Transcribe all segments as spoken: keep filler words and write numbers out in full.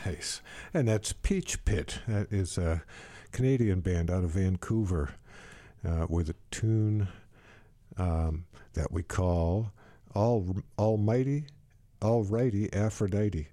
Nice. And that's Peach Pit. That is a Canadian band out of Vancouver uh, with a tune um, that we call All Almighty, Alrighty Aphrodite.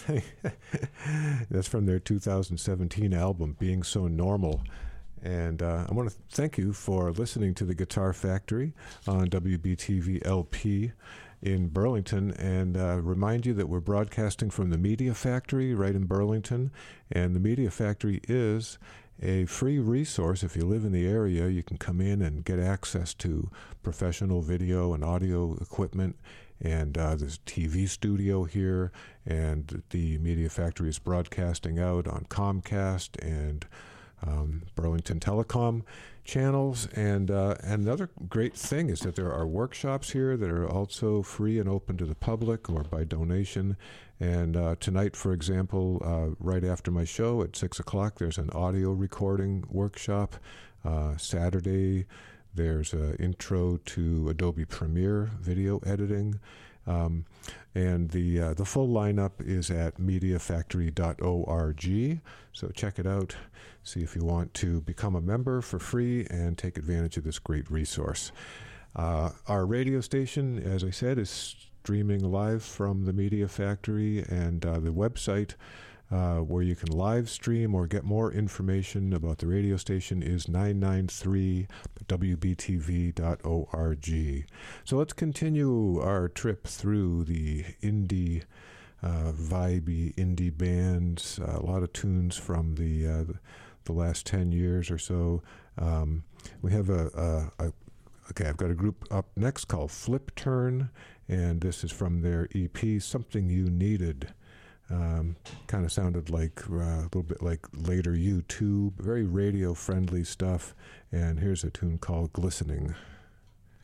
That's from their two thousand seventeen album, Being So Normal. And uh, I want to thank you for listening to the Guitar Factory on W B T V L P in Burlington, and uh, remind you that we're broadcasting from the Media Factory right in Burlington. And the Media Factory is a free resource. If you live in the area, you can come in and get access to professional video and audio equipment. And uh, there's a T V studio here, and the Media Factory is broadcasting out on Comcast and Um, Burlington Telecom channels. And uh, another great thing is that there are workshops here that are also free and open to the public or by donation. And uh, tonight, for example, uh, right after my show at six o'clock, there's an audio recording workshop. Uh, Saturday, there's an intro to Adobe Premiere video editing. Um, and the uh, the full lineup is at media factory dot org. So check it out. See if you want to become a member for free and take advantage of this great resource. Uh, our radio station, as I said, is streaming live from the Media Factory, and uh, the website uh, where you can live stream or get more information about the radio station is nine nine three W B T V dot org. So let's continue our trip through the indie, uh, vibey indie bands, uh, a lot of tunes from the uh, the last ten years or so. Um, we have a, a, a Okay, I've got a group up next called Flip Turn, and this is from their E P, Something You Needed. Um, kind of sounded like uh, a little bit like later U two, very radio-friendly stuff. And here's a tune called Glistening.